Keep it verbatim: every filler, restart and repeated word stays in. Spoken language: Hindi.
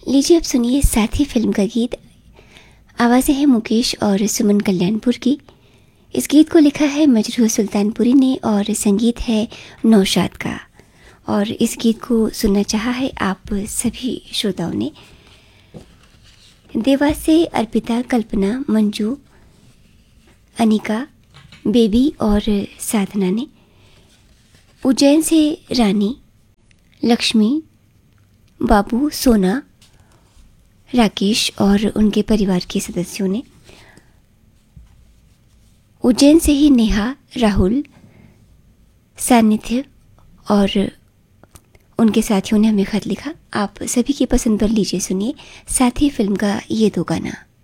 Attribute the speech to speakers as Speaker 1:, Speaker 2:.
Speaker 1: लीजिए अब सुनिए साथी फिल्म का गीत। आवाज़ें हैं मुकेश और सुमन कल्याणपुर की। इस गीत को लिखा है मजरूह सुल्तानपुरी ने और संगीत है नौशाद का। और इस गीत को सुनना चाहा है आप सभी श्रोताओं ने। देवास से अर्पिता, कल्पना, मंजू, अनिका, बेबी और साधना ने। उज्जैन से रानी, लक्ष्मी, बाबू, सोना, राकेश और उनके परिवार के सदस्यों ने। उज्जैन से ही नेहा, राहुल, सानिध्य और उनके साथियों ने हमें खत लिखा। आप सभी की पसंद पर लीजिए सुनिए साथी फिल्म का ये दो गाना।